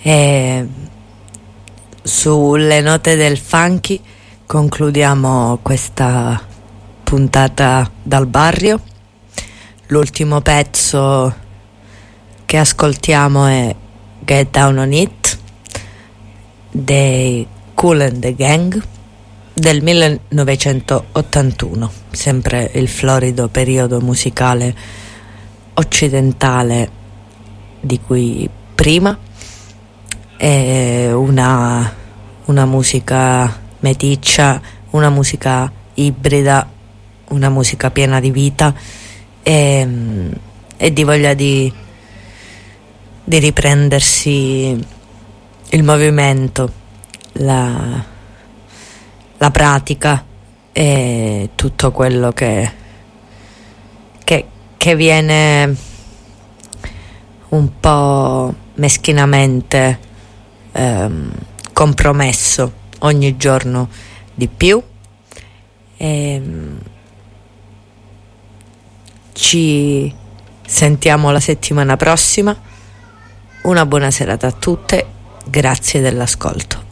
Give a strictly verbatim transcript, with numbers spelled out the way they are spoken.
E sulle note del funky concludiamo questa puntata dal barrio. L'ultimo pezzo che ascoltiamo è Get Down on It dei Kool and the Gang del millenovecentottantuno, sempre il florido periodo musicale occidentale di cui prima. È una, una musica meticcia, una musica ibrida, una musica piena di vita e, e di voglia di, di riprendersi il movimento, la, la pratica e tutto quello che, che, che viene un po' meschinamente ehm, compromesso ogni giorno di più. E, ci sentiamo la settimana prossima. Una buona serata a tutte, grazie dell'ascolto.